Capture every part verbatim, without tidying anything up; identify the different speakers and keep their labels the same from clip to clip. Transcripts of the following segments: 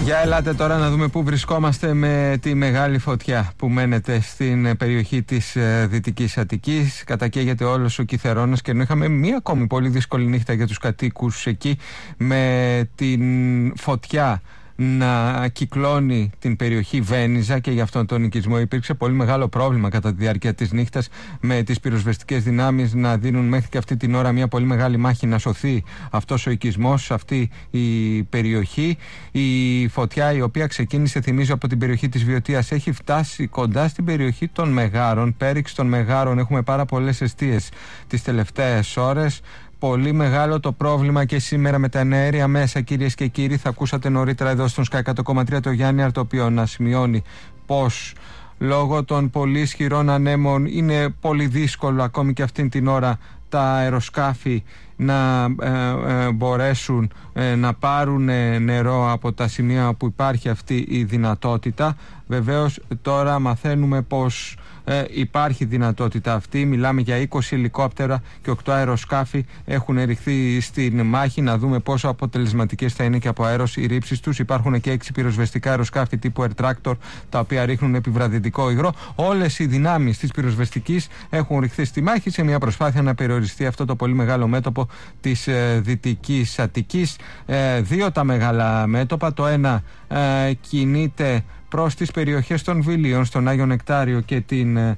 Speaker 1: Για ελάτε τώρα να δούμε πού βρισκόμαστε με τη μεγάλη φωτιά που μένεται στην περιοχή της Δυτικής Αττικής. Κατακαίγεται όλος ο Κιθερώνας και ενώ είχαμε μία ακόμη πολύ δύσκολη νύχτα για τους κατοίκους εκεί, με την φωτιά να κυκλώνει την περιοχή Βένιζα και για αυτόν τον οικισμό υπήρξε πολύ μεγάλο πρόβλημα κατά τη διάρκεια της νύχτας, με τις πυροσβεστικές δυνάμεις να δίνουν μέχρι και αυτή την ώρα μια πολύ μεγάλη μάχη να σωθεί αυτός ο οικισμός, αυτή η περιοχή. Η φωτιά, η οποία ξεκίνησε, θυμίζω, από την περιοχή της Βιωτίας, έχει φτάσει κοντά στην περιοχή των Μεγάρων, πέριξη των Μεγάρων. Έχουμε πάρα πολλές εστίες τις τελευταίες ώρες. Πολύ μεγάλο το πρόβλημα και σήμερα με τα εναέρια μέσα, κυρίες και κύριοι. Θα ακούσατε νωρίτερα εδώ στον Sky εκατό κόμμα τρία το Γιάννη Αρτοπιό να σημειώνει πως λόγω των πολύ ισχυρών ανέμων είναι πολύ δύσκολο ακόμη και αυτήν την ώρα τα αεροσκάφη να ε, ε, μπορέσουν ε, να πάρουν ε, νερό από τα σημεία που υπάρχει αυτή η δυνατότητα. Βεβαίως τώρα μαθαίνουμε πως ε, υπάρχει δυνατότητα αυτή. Μιλάμε για είκοσι ελικόπτερα και οκτώ αεροσκάφη έχουν ρηχθεί στην μάχη. Να δούμε πόσο αποτελεσματικές θα είναι και από αέρος οι ρήψεις τους. Υπάρχουν και έξι πυροσβεστικά αεροσκάφη τύπου Air Tractor, τα οποία ρίχνουν επιβραδυτικό υγρό. Όλες οι δυνάμεις της πυροσβεστικής έχουν ρηχθεί στη μάχη σε μια προσπάθεια να περιοριστεί αυτό το πολύ μεγάλο μέτωπο της ε, Δυτικής Αττικής. Ε, δύο τα μεγάλα μέτωπα. Το ένα ε, κινείται προς τις περιοχές των Βιλίων, στον Άγιο Νεκτάριο και την ε,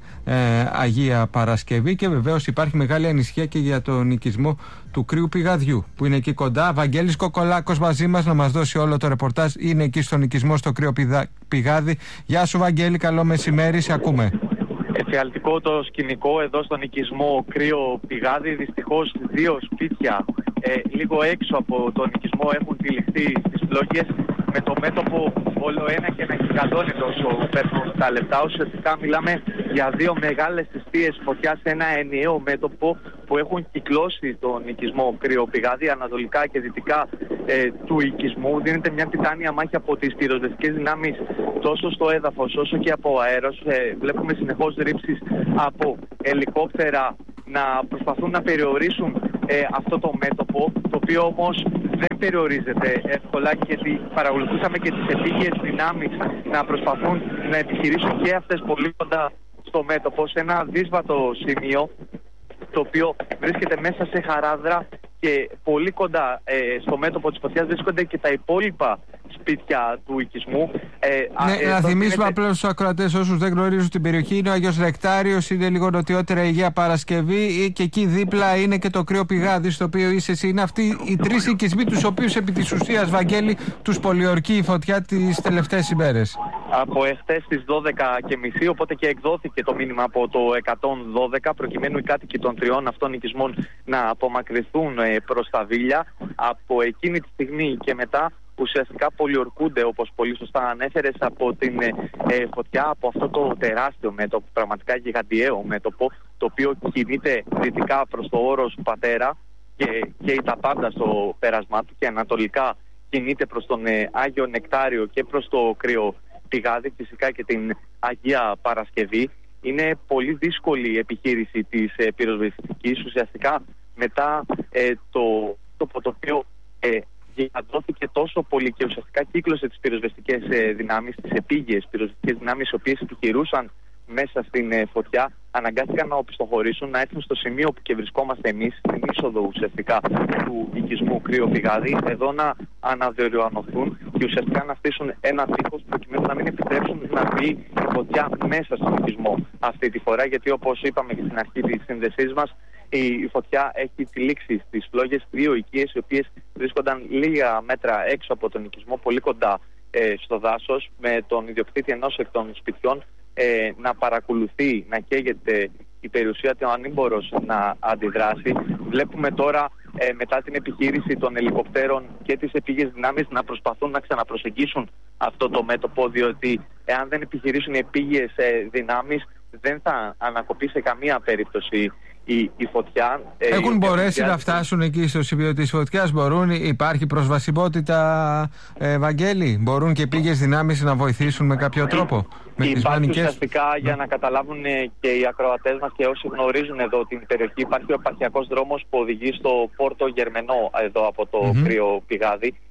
Speaker 1: Αγία Παρασκευή, και βεβαίως υπάρχει μεγάλη ανησυχία και για τον οικισμό του Κρύου Πηγαδιού που είναι εκεί κοντά. Βαγγέλης Κοκολάκος μαζί μας να μας δώσει όλο το ρεπορτάζ. Είναι εκεί στον οικισμό στο Κρύο Πηγάδι. Γεια σου Βαγγέλη, καλό μεσημέρι, σε ακούμε.
Speaker 2: Εφιαλτικό το σκηνικό εδώ στον οικισμό Κρύο Πηγάδι. Δυστυχώς δύο σπίτια ε, λίγο έξω από τον οικισμό έχουν τυλιχθεί στις φλόγες, με το μέτωπο όλο ένα και ένα γιγαντώνει όσο παίρνουν τα λεπτά. Ουσιαστικά μιλάμε για δύο μεγάλες αιστείες φωτιά σε ένα ενιαίο μέτωπο που έχουν κυκλώσει τον οικισμό Κρύο Πηγάδι ανατολικά και δυτικά ε, του οικισμού. Δίνεται μια τιτάνια μάχη από τις πυροσβεστικές δυνάμεις τόσο στο έδαφος όσο και από αέρος. Ε, βλέπουμε συνεχώς ρήψεις από ελικόπτερα να προσπαθούν να περιορίσουν ε, αυτό το μέτωπο, το οποίο όμως δεν περιορίζεται εύκολα, γιατί παρακολουθούσαμε και τις επίγειες δυνάμεις να προσπαθούν να επιχειρήσουν και αυτές πολύ κοντά στο μέτωπο, σε ένα δύσβατο σημείο το οποίο βρίσκεται μέσα σε χαράδρα, και πολύ κοντά ε, στο μέτωπο της φωτιάς βρίσκονται και τα υπόλοιπα σπίτια του οικισμού. Ε,
Speaker 1: ναι,
Speaker 2: ε,
Speaker 1: να θυμίσουμε
Speaker 2: είναι...
Speaker 1: απλώς στους ακροατές, όσους δεν γνωρίζουν την περιοχή, είναι ο Άγιος Νεκτάριος, είναι λίγο νοτιότερα η Αγία Παρασκευή, και εκεί δίπλα είναι και το Κρύο Πηγάδι, στο οποίο είσαι εσύ. Είναι αυτοί οι τρεις οικισμοί τους οποίους επί της ουσίας, Βαγγέλη, τους πολιορκεί η φωτιά τις τελευταίες ημέρες.
Speaker 2: Από εχθές στις δώδεκα και μισή, οπότε και εκδόθηκε το μήνυμα από το εκατόν δώδεκα, προκειμένου οι κάτοικοι των τριών αυτών οικισμών να απομακρυνθούν προς τα Βίλια. Από εκείνη τη στιγμή και μετά ουσιαστικά πολιορκούνται, όπως πολύ σωστά ανέφερες, από την ε, φωτιά, από αυτό το τεράστιο μέτωπο, πραγματικά γιγαντιαίο μέτωπο, το οποίο κινείται δυτικά προς το όρος Πατέρα και καίει τα πάντα στο πέρασμά του, και ανατολικά κινείται προς τον ε, Άγιο Νεκτάριο και προς το Κρύο Πηγάδι, φυσικά και την Αγία Παρασκευή. Είναι πολύ δύσκολη η επιχείρηση της ε, πυροσβεστικής. Ουσιαστικά μετά ε, το, το, το οποίο ε, γιγαντώθηκε τόσο πολύ και ουσιαστικά κύκλωσε τις πυροσβεστικές ε, δυνάμεις, τις επίγειες πυροσβεστικές δυνάμεις, οι οποίες επιχειρούσαν μέσα στην ε, φωτιά, αναγκάστηκαν να οπισθοχωρήσουν, να έρθουν στο σημείο που και βρισκόμαστε εμείς, στην είσοδο ουσιαστικά του οικισμού Κρύο Πηγάδι, εδώ να αναδιοργανωθούν και ουσιαστικά να στήσουν ένα τείχος προκειμένου να μην επιτρέψουν να μπει η φωτιά μέσα στον οικισμό αυτή τη φορά, γιατί όπως είπαμε και στην αρχή της σύνδεσής μας, η φωτιά έχει τυλίξει στις φλόγες δύο οικίες, οι οποίες βρίσκονταν λίγα μέτρα έξω από τον οικισμό, πολύ κοντά ε, στο δάσος, με τον ιδιοκτήτη ενός εκ των σπιτιών ε, να παρακολουθεί, να καίγεται η περιουσία του, ανήμπορος να αντιδράσει. Βλέπουμε τώρα ε, μετά την επιχείρηση των ελικοπτέρων και τις επίγειες δυνάμεις να προσπαθούν να ξαναπροσεγγίσουν αυτό το μέτωπο, διότι εάν δεν επιχειρήσουν οι επίγειες ε, δυνάμεις, δεν θα ανακοπεί σε καμία περίπτωση η, η φωτιά.
Speaker 1: Έχουν
Speaker 2: η
Speaker 1: μπορέσει
Speaker 2: φωτιά...
Speaker 1: να φτάσουν εκεί στο σημείο της φωτιάς? Μπορούν, υπάρχει προσβασιμότητα, ε, Βαγγέλη? Μπορούν και πήγες δυνάμεις να βοηθήσουν με κάποιο τρόπο? Με
Speaker 2: υπάρχει
Speaker 1: τις μανικές...
Speaker 2: ουσιαστικά, για να καταλάβουν και οι ακροατές μας και όσοι γνωρίζουν εδώ την περιοχή, υπάρχει ο επαρχιακός δρόμος που οδηγεί στο Πόρτο Γερμενό, εδώ από το mm-hmm. Κρύο Πηγάδι.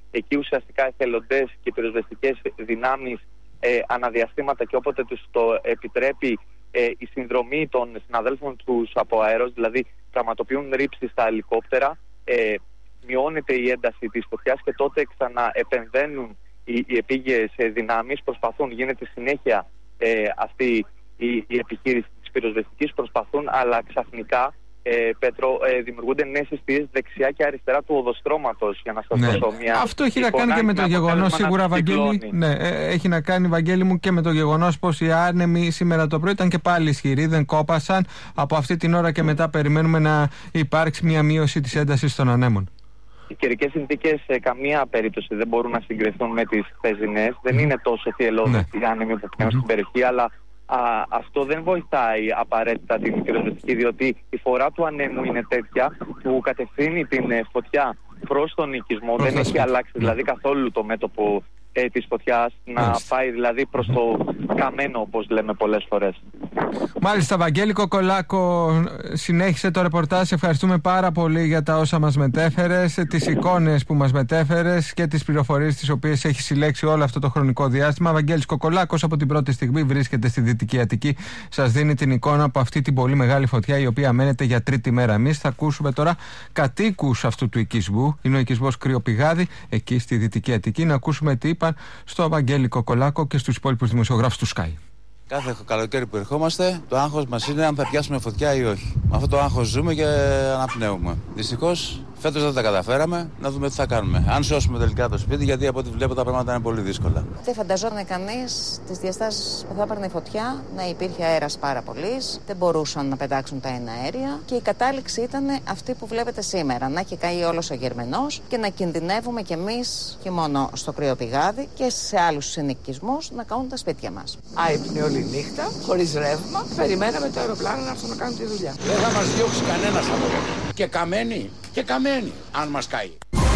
Speaker 2: Εκεί ουσιαστικά εθελοντές και πυροσβεστικές δυνάμεις ε, αναδιαστήματα και όποτε τους το επιτρέπει ε, η συνδρομή των συναδέλφων τους από αέρος, δηλαδή πραγματοποιούν ρήψεις στα ελικόπτερα, ε, μειώνεται η ένταση της φωτιάς και τότε ξαναεπεμβαίνουν οι, οι επίγειες δυνάμεις, προσπαθούν, γίνεται συνέχεια ε, αυτή η, η επιχείρηση της πυροσβεστικής, προσπαθούν, αλλά ξαφνικά Ε, Πέτρο, ε, δημιουργούνται νέες αιστείες δεξιά και αριστερά του οδοστρώματος, για να σας
Speaker 1: ναι.
Speaker 2: δώσω μια.
Speaker 1: Αυτό έχει να κάνει και με το γεγονός, σίγουρα, Βαγγέλη. Ναι, ε, έχει να κάνει, Βαγγέλη μου, και με το γεγονός πως οι άνεμοι σήμερα το πρωί ήταν και πάλι ισχυροί, δεν κόπασαν. Από αυτή την ώρα και μετά περιμένουμε να υπάρξει μια μείωση της έντασης των ανέμων.
Speaker 2: Οι καιρικές συνθήκες σε καμία περίπτωση δεν μπορούν να συγκριθούν με τις χθεσινές. Δεν είναι τόσο θυελλώδες ναι. οι άνεμοι που πηγαίνουν στην περιοχή, αλλά. Α, αυτό δεν βοηθάει απαραίτητα την πυροσβεστική, διότι η φορά του ανέμου είναι τέτοια που κατευθύνει την ε, φωτιά προς τον οικισμό. Δεν έχει αλλάξει δηλαδή καθόλου το μέτωπο ε, της φωτιάς, να Μάλιστα. πάει δηλαδή προς το καμένο, όπως λέμε πολλές φορές.
Speaker 1: Μάλιστα, Βαγγέλη Κοκολάκο, συνέχισε το ρεπορτάζ. Ευχαριστούμε πάρα πολύ για τα όσα μας μετέφερες, τις εικόνες που μας μετέφερες και τις πληροφορίες τις οποίες έχει συλλέξει όλο αυτό το χρονικό διάστημα. Βαγγέλης Κοκολάκος από την πρώτη στιγμή βρίσκεται στη Δυτική Αττική. Σας δίνει την εικόνα από αυτή την πολύ μεγάλη φωτιά, η οποία μένεται για τρίτη μέρα. Εμείς θα ακούσουμε τώρα κατοίκους αυτού του οικισμού. Είναι ο οικισμός Κρυοπηγάδη, εκεί στη Δυτική Αττική. Να ακούσουμε τι είπαν στο Βαγγέλη Κοκολάκο και στους υπόλοιπους δημοσιογράφους του Sky.
Speaker 3: Κάθε καλοκαίρι που ερχόμαστε, το άγχος μας είναι αν θα πιάσουμε φωτιά ή όχι. Με αυτό το άγχος ζούμε και αναπνέουμε. Δυστυχώς, φέτος δεν τα καταφέραμε, να δούμε τι θα κάνουμε. Αν σώσουμε τελικά το σπίτι, γιατί από ό,τι βλέπω τα πράγματα είναι πολύ δύσκολα. Δεν
Speaker 4: φανταζόταν κανείς τις διαστάσεις που θα έπαιρνε η φωτιά, να υπήρχε αέρας πάρα πολύς, δεν μπορούσαν να πετάξουν τα εναέρια και η κατάληξη ήταν αυτή που βλέπετε σήμερα. Να έχει καεί όλος ο Γερμενός και να κινδυνεύουμε κι εμείς και μόνο στο Κρυοπηγάδι και σε άλλους συνοικισμούς να καούν τα σπίτια μας.
Speaker 5: Άϊπνη όλη νύχτα, χωρίς ρεύμα, περιμέναμε το αεροπλάνο να έρθει να κάνει τη δουλειά.
Speaker 6: Δεν θα μας διώξει κανένας από εδώ. Και καμένοι, και καμένοι, αν μας καεί.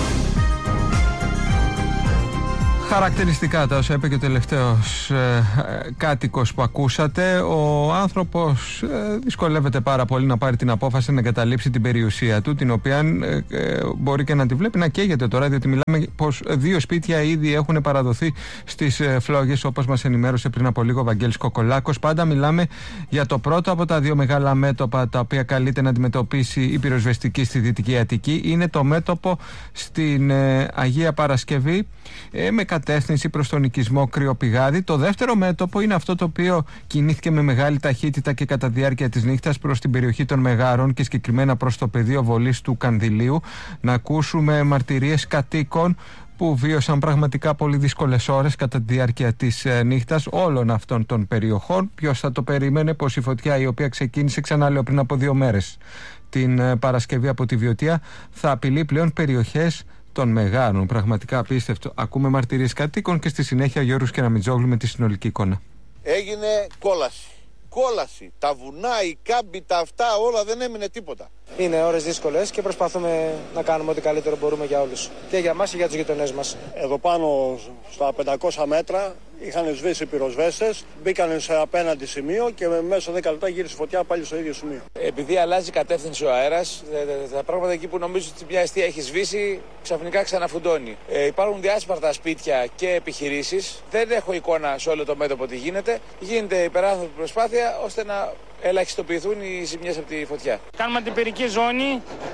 Speaker 1: Χαρακτηριστικά τα όσα είπε και ο τελευταίος ε, κάτοικος που ακούσατε. Ο άνθρωπος ε, δυσκολεύεται πάρα πολύ να πάρει την απόφαση να εγκαταλείψει την περιουσία του, την οποία ε, ε, μπορεί και να τη βλέπει να καίγεται τώρα, διότι μιλάμε πως δύο σπίτια ήδη έχουν παραδοθεί στις ε, φλόγες, όπως μας ενημέρωσε πριν από λίγο ο Βαγγέλης Κοκολάκος. Πάντα μιλάμε για το πρώτο από τα δύο μεγάλα μέτωπα τα οποία καλείται να αντιμετωπίσει η πυροσβεστική στη Δυτική Αττική. Είναι το μέτωπο στην ε, Αγία Παρασκευή ε, με κατεύθυνση προς τον οικισμό Κρυοπηγάδη. Το δεύτερο μέτωπο είναι αυτό το οποίο κινήθηκε με μεγάλη ταχύτητα και κατά τη διάρκεια της νύχτας προς την περιοχή των Μεγάρων και συγκεκριμένα προς το πεδίο βολής του Κανδυλίου. Να ακούσουμε μαρτυρίες κατοίκων που βίωσαν πραγματικά πολύ δύσκολες ώρες κατά τη διάρκεια της ε, νύχτας όλων αυτών των περιοχών. Ποιος θα το περίμενε πως η φωτιά, η οποία ξεκίνησε, ξανά λέω, πριν από δύο μέρες την ε, Παρασκευή από τη Βιωτία, θα απειλεί πλέον περιοχές των Μεγάρων. Πραγματικά απίστευτο. Ακούμε μαρτυρίες κατοίκων και στη συνέχεια Γιώργος Κεραμιτζόγλου με τη συνολική εικόνα.
Speaker 7: Έγινε κόλαση. Κόλαση. Τα βουνά, οι κάμποι, τα αυτά, όλα, δεν έμεινε τίποτα.
Speaker 8: Είναι ώρες δύσκολες και προσπαθούμε να κάνουμε ό,τι καλύτερο μπορούμε για όλους. Και για μας και για τους γειτονές μας.
Speaker 9: Εδώ πάνω στα πεντακόσια μέτρα είχαν σβήσει πυροσβέστες, μπήκαν σε απέναντι σημείο και μέσα δέκα λεπτά γύρισε φωτιά πάλι στο ίδιο σημείο.
Speaker 10: Επειδή αλλάζει κατεύθυνση ο αέρας, τα πράγματα εκεί που νομίζω ότι μια αιστεία έχει σβήσει, ξαφνικά ξαναφουντώνει. Ε, υπάρχουν διάσπαρτα σπίτια και επιχειρήσεις. Δεν έχω εικόνα σε όλο το μέτωπο τι γίνεται. Γίνεται υπεράνθρωπη προσπάθεια ώστε να ελαχιστοποιηθούν οι ζημιές από τη φωτιά.
Speaker 11: Κάνουμε την περική ζώνη,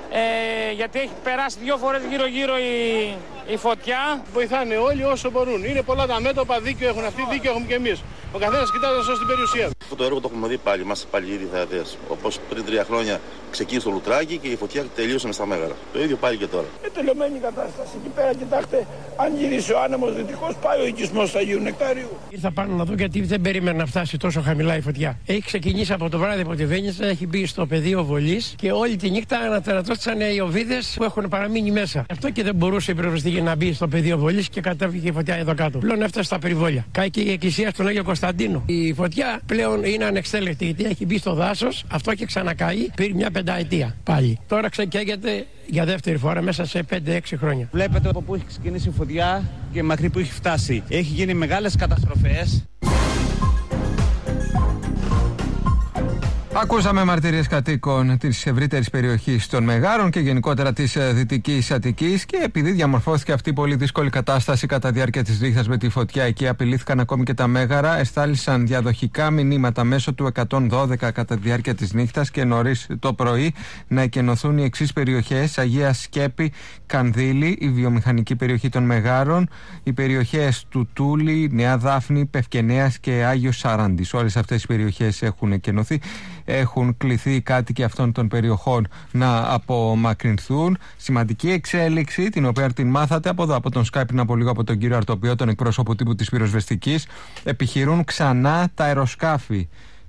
Speaker 11: ε, γιατί έχει περάσει δύο φορές γύρω-γύρω η, η φωτιά.
Speaker 9: Βοηθάνε όλοι όσο μπορούν. Είναι πολλά τα μέτωπα, δίκιο έχουν αυτοί, δίκιο έχουμε και εμείς. Ο καθένας κοιτάζει να σώσει την περιουσία του.
Speaker 12: Αυτό το έργο το έχουμε δει πάλι, είμαστε πάλι ήδη θεατές. Όπως πριν τρία χρόνια ξεκίνησε το Λουτράκι και η φωτιά τελείωσε μες στα Μέγαρα. Το ίδιο πάλι και τώρα.
Speaker 9: Ε, τελειωμένη κατάσταση. Εκεί πέρα, κοιτάξτε, αν γυρίσει ο άνεμος δυτικός, πάει ο οικισμός του Αγίου Νεκτάριου.
Speaker 13: Ήρθα πάνω να δω γιατί δεν περίμενα να φτάσει τόσο χαμηλά η φωτιά. Έχει ξεκινήσει από το βράδυ από τη Βέννητσα, έχει μπει στο πεδίο βολής και όλη τη νύχτα ανατερατώσαν οι οβίδες που έχουν παραμείνει μέσα. Αυτό και δεν μπορούσε η πυροσβεστική να μπει στο πεδίο βολής και κατέβηκε η φωτιά εδώ κάτω. Πλέον έφτασε στα περιβόλια. Κάει και η εκκλησία στον Άγιο Κωνσταντίνο. Η φωτιά πλέον είναι ανεξέλεκτη γιατί έχει μπει στο δάσος, αυτό και ξανακάει πριν μια πενταετία πάλι. Τώρα ξεκαίγεται για δεύτερη φορά μέσα σε πέντε έξι χρόνια.
Speaker 14: Βλέπετε από πού έχει ξεκινήσει η φωτιά και μακρύ που έχει φτάσει. Έχει γίνει μεγάλες καταστροφές.
Speaker 1: Ακούσαμε μαρτυρίες κατοίκων της ευρύτερης περιοχής των Μεγάρων και γενικότερα της Δυτικής Αττικής, και επειδή διαμορφώθηκε αυτή η πολύ δύσκολη κατάσταση κατά τη διάρκεια της νύχτας με τη φωτιά, εκεί απειλήθηκαν ακόμη και τα Μέγαρα. Εστάλησαν διαδοχικά μηνύματα μέσω του εκατόν δώδεκα κατά τη διάρκεια της νύχτας και νωρίς το πρωί να εκενωθούν οι εξής περιοχές: Αγία Σκέπη, Κανδύλη, η βιομηχανική περιοχή των Μεγάρων, οι περιοχές του Τούλη, Νέα Δάφνη, Πευκενέας και Άγιος Σαράντης. Όλες αυτές οι περιοχές έχουν εκενωθεί. Έχουν κληθεί οι κάτοικοι αυτών των περιοχών να απομακρυνθούν. Σημαντική εξέλιξη, την οποία την μάθατε από εδώ, από τον Skype πριν από λίγο, από τον κύριο Αρτοπιό, τον εκπρόσωπο τύπου της πυροσβεστικής. Επιχειρούν ξανά τα αεροσκάφη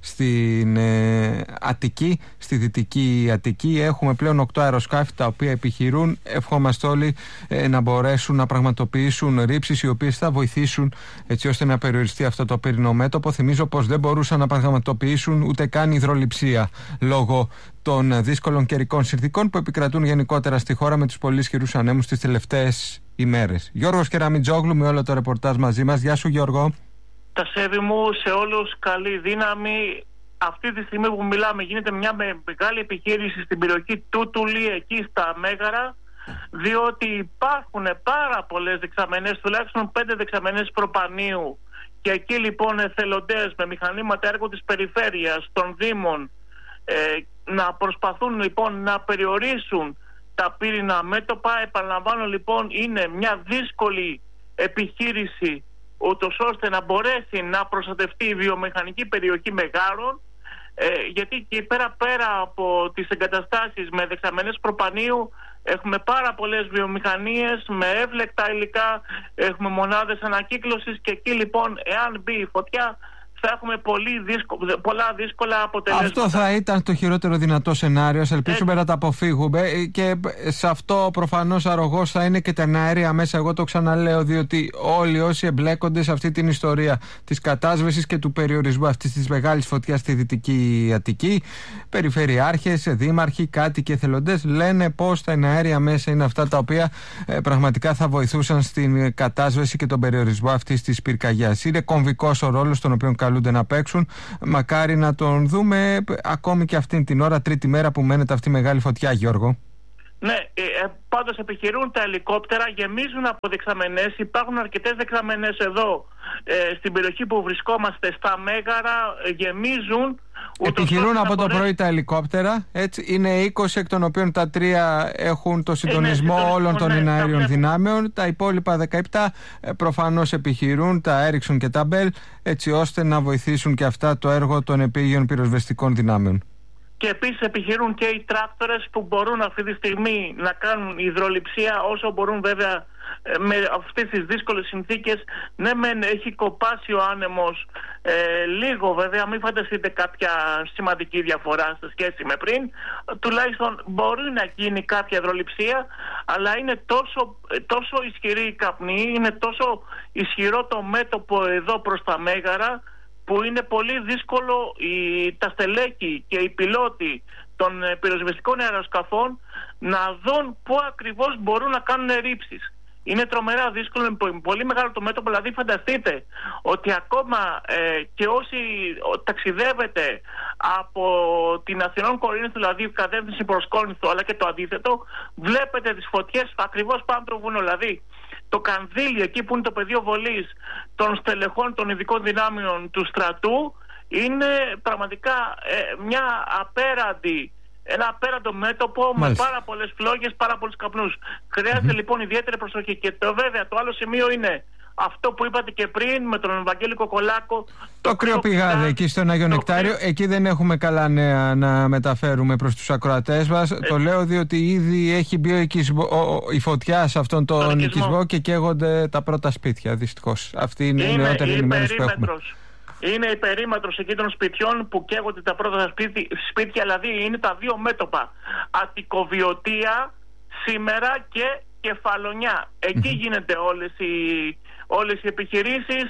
Speaker 1: στην ε, Αττική, στη Δυτική Αττική. Έχουμε πλέον οκτώ αεροσκάφη τα οποία επιχειρούν. Ευχόμαστε όλοι ε, να μπορέσουν να πραγματοποιήσουν ρήψεις οι οποίες θα βοηθήσουν έτσι ώστε να περιοριστεί αυτό το πύρινο μέτωπο. Θυμίζω πως δεν μπορούσαν να πραγματοποιήσουν ούτε καν υδρολειψία λόγω των δύσκολων καιρικών συνθηκών που επικρατούν γενικότερα στη χώρα με τους πολύ ισχυρούς ανέμους τις τελευταίες ημέρες. Γιώργος Κεραμιτζόγλου με όλο το ρεπορτάζ μαζί μας. Γεια σου, Γιώργο.
Speaker 15: Τα σέβη μου σε όλους, καλή δύναμη. Αυτή τη στιγμή που μιλάμε γίνεται μια μεγάλη επιχείρηση στην περιοχή Τούτουλη, εκεί στα Μέγαρα, διότι υπάρχουν πάρα πολλές δεξαμενές, τουλάχιστον πέντε δεξαμενές προπανίου, και εκεί λοιπόν εθελοντές με μηχανήματα έργο της περιφέρειας, των δήμων, ε, να προσπαθούν λοιπόν να περιορίσουν τα πύρινα μέτωπα. Επαναλαμβάνω λοιπόν, είναι μια δύσκολη επιχείρηση ούτως ώστε να μπορέσει να προστατευτεί η βιομηχανική περιοχή Μεγάρων, ε, γιατί και πέρα πέρα από τις εγκαταστάσεις με δεξαμενές προπανίου έχουμε πάρα πολλές βιομηχανίες με εύλεκτα υλικά, έχουμε μονάδες ανακύκλωσης, και εκεί λοιπόν εάν μπει η φωτιά θα έχουμε πολύ δύσκο, πολλά δύσκολα αποτελέσματα.
Speaker 1: Αυτό θα ήταν το χειρότερο δυνατό σενάριο. Ας ελπίσουμε Έτσι. να τα αποφύγουμε. Και σε αυτό προφανώς αρρωγός θα είναι και τα αέρια μέσα. Εγώ το ξαναλέω, διότι όλοι όσοι εμπλέκονται σε αυτή την ιστορία της κατάσβεσης και του περιορισμού αυτής της μεγάλης φωτιάς στη Δυτική Αττική, περιφερειάρχες, δήμαρχοι, κάτοικοι, εθελοντές, λένε πως τα αέρια μέσα είναι αυτά τα οποία ε, πραγματικά θα βοηθούσαν στην κατάσβεση και τον περιορισμό αυτής της πυρκαγιάς. Είναι κομβικός ο ρόλος τον οποίο καλούνται να παίξουν. Μακάρι να τον δούμε ακόμη και αυτήν την ώρα, τρίτη μέρα που μένεται αυτή η μεγάλη φωτιά, Γιώργο.
Speaker 15: Ναι, ε, πάντως επιχειρούν τα ελικόπτερα, γεμίζουν από δεξαμενές. Υπάρχουν αρκετές δεξαμενές εδώ ε, στην περιοχή που βρισκόμαστε, στα Μέγαρα, ε, γεμίζουν.
Speaker 1: Επιχειρούν από το πρωί τα ελικόπτερα, έτσι, είναι είκοσι, εκ των οποίων τα τρία έχουν το συντονισμό είναι, όλων των εναέριων ναι, δυνάμεων. Τα υπόλοιπα δεκαεπτά ε, προφανώς επιχειρούν τα Έριξον και τα Μπέλ, έτσι ώστε να βοηθήσουν και αυτά το έργο των επίγειων πυροσβεστικών δυνάμεων.
Speaker 15: Και επίσης επιχειρούν και οι τράκτορες που μπορούν αυτή τη στιγμή να κάνουν υδρολειψία όσο μπορούν, βέβαια με αυτές τις δύσκολες συνθήκες. Ναι, μεν έχει κοπάσει ο άνεμος ε, λίγο, βέβαια, μην φανταστείτε κάποια σημαντική διαφορά σε σχέση με πριν. Τουλάχιστον μπορεί να γίνει κάποια υδρολειψία, αλλά είναι τόσο, τόσο ισχυρή η καπνή, είναι τόσο ισχυρό το μέτωπο εδώ προς τα Μέγαρα, που είναι πολύ δύσκολο οι, τα στελέχη και οι πιλότοι των πυροσβεστικών αεροσκαφών να δουν πού ακριβώς μπορούν να κάνουν ρήψεις. Είναι τρομερά δύσκολο, είναι πολύ μεγάλο το μέτωπο. Δηλαδή φανταστείτε ότι ακόμα ε, και όσοι ταξιδεύετε από την Αθηνών Κορίνθου, δηλαδή κατεύθυνση προς Κόρινθο, αλλά και το αντίθετο, βλέπετε τις φωτιές ακριβώς πάνω από το βουνό. Δηλαδή το Κανδύλι, εκεί που είναι το πεδίο βολής των στελεχών των ειδικών δυνάμεων του στρατού, είναι πραγματικά ε, μια απέραντη, ένα απέραντο μέτωπο. Μάλιστα. Με πάρα πολλές φλόγες, πάρα πολλούς καπνούς. Χρειάζεται mm-hmm. λοιπόν ιδιαίτερη προσοχή. Και το βέβαια το άλλο σημείο είναι αυτό που είπατε και πριν με τον Ευαγγέλη Κοκολάκο. Το,
Speaker 1: το κρύο-πηγάδι εκεί στον Άγιο Νεκτάριο. Κρύο... Εκεί δεν έχουμε καλά νέα να μεταφέρουμε προς τους ακροατές μας. Ε... Το λέω διότι ήδη έχει μπει ο οικισμό, ο, ο, η φωτιά σε αυτόν τον, τον οικισμό. οικισμό και καίγονται τα πρώτα σπίτια, δυστυχώς. Αυτή είναι, είναι η νεότερη ενημέρωση που έχουμε.
Speaker 15: Είναι η περίμετρος εκεί των σπιτιών που καίγονται τα πρώτα σπίτια, σπίτια, δηλαδή είναι τα δύο μέτωπα. Αττικοβιωτία σήμερα και Κεφαλονιά. Εκεί γίνονται όλες οι, όλες οι επιχειρήσεις.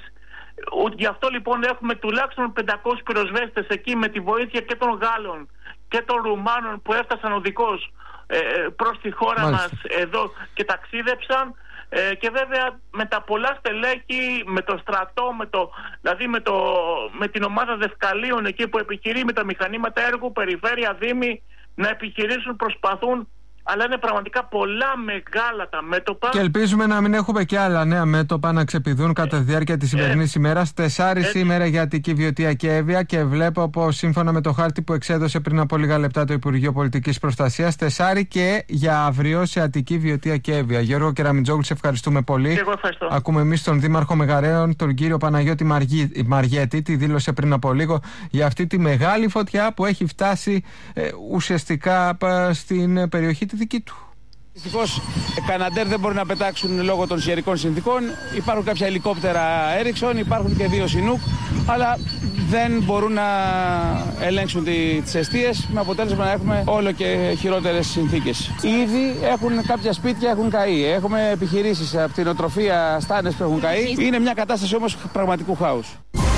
Speaker 15: Γι' αυτό λοιπόν έχουμε τουλάχιστον πεντακόσιους πυροσβέστες εκεί, με τη βοήθεια και των Γάλλων και των Ρουμάνων που έφτασαν οδικώς ε, προς τη χώρα Μάλιστα. μας εδώ και ταξίδεψαν. Ε, και βέβαια με τα πολλά στελέχη, με το στρατό, με το, δηλαδή με, το, με την ομάδα δευκαλίων εκεί που επιχειρεί με τα μηχανήματα έργου, περιφέρεια, δήμοι, να επιχειρήσουν, προσπαθούν. Αλλά είναι πραγματικά πολλά μεγάλα τα μέτωπα.
Speaker 1: Και ελπίζουμε να μην έχουμε και άλλα νέα μέτωπα να ξεπηδούν κατά τη διάρκεια της σημερινής ε, ημέρας. Τεσσάρι ε, σήμερα για Αττική, Βιωτία και Εύβοια. Και βλέπω πως σύμφωνα με το χάρτη που εξέδωσε πριν από λίγα λεπτά το Υπουργείο Πολιτικής Προστασίας, τεσσάρι και για αύριο σε Αττική, Βιωτία και Εύβοια. Γιώργο Κεραμιτζόγλου, σε ευχαριστούμε πολύ.
Speaker 15: Εγώ ευχαριστώ.
Speaker 1: Ακούμε εμείς τον Δήμαρχο Μεγαρέων, τον κύριο Παναγιώτη Μαργί, Μαριέτη, τη δήλωσε πριν από λίγο για αυτή τη μεγάλη φωτιά που έχει φτάσει ε, ουσιαστικά ε, στην περιοχή τη δική του.
Speaker 14: Δυστυχώς, Καναντέρ δεν μπορεί να πετάξουν λόγω των καιρικών συνθήκων. Υπάρχουν κάποια ελικόπτερα Έριξον, υπάρχουν και δύο Σινούκ, αλλά δεν μπορούν να ελέγξουν τις εστίες, με αποτέλεσμα να έχουμε όλο και χειρότερες συνθήκες. Ήδη έχουν κάποια σπίτια έχουν καεί. Έχουμε επιχειρήσεις από την οτροφία, στάνες που έχουν καεί. Είναι μια κατάσταση όμως πραγματικού χάους.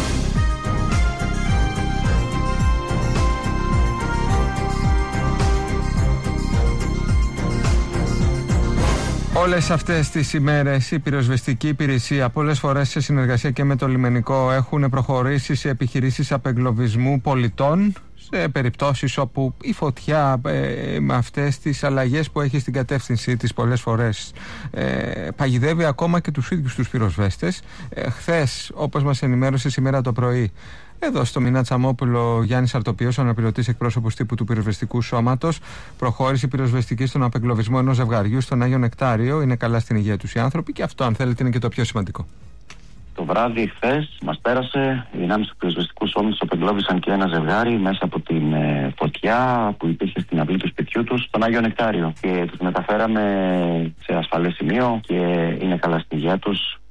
Speaker 1: Όλες αυτές τις ημέρες η πυροσβεστική υπηρεσία πολλές φορές σε συνεργασία και με το λιμενικό έχουν προχωρήσει σε επιχειρήσεις απεγκλωβισμού πολιτών σε περιπτώσεις όπου η φωτιά ε, με αυτές τις αλλαγές που έχει στην κατεύθυνση της πολλές φορές ε, παγιδεύει ακόμα και τους ίδιους τους πυροσβέστες. Ε, χθες, όπως μας ενημέρωσε σήμερα το πρωί, εδώ στο Μινά Τσαμόπουλο, Γιάννης Αρτοπίος, ο αναπληρωτής εκπρόσωπος τύπου του πυροσβεστικού σώματος, προχώρησε η πυροσβεστική στον απεγκλωβισμό ενός ζευγαριού στον Άγιο Νεκτάριο. Είναι καλά στην υγεία τους οι άνθρωποι και αυτό, αν θέλετε, είναι και το πιο σημαντικό.
Speaker 16: Το βράδυ χθες μας πέρασε, οι δυνάμεις του πυροσβεστικού σώματος απεγκλώβησαν και ένα ζευγάρι μέσα από την ε, φωτιά που υπήρχε στην αυλή του σπιτιού τους στον Άγιο Νεκτάριο. Και τους μεταφέραμε σε ασφαλές σημείο και είναι καλά στην υγεία τους.